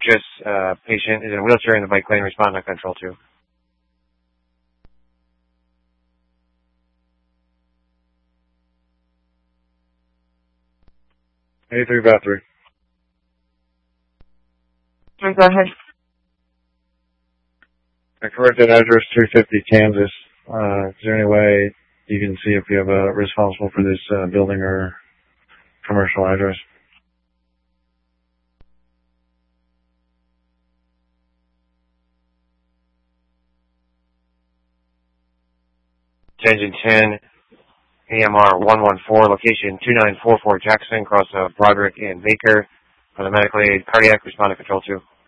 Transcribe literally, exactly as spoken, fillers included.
address, uh, patient is in a wheelchair in the bike lane, respond to control two. eighty-three about three. Go ahead. I corrected address three fifty Kansas. Uh, is there any way you can see if you have a responsible for this uh, building or commercial address? Engine ten, A M R one one four, location two nine four four Jackson, across uh, Broderick and Baker. For the medical aid, cardiac, respond to control two.